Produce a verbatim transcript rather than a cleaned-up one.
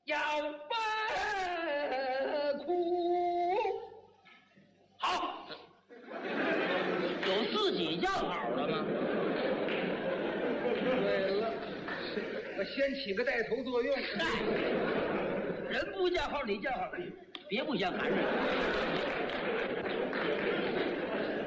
要不哭。好， 有自己叫好了吗？ 对了，我先起个带头作用。 人不叫好，你叫好，别不相寒碜。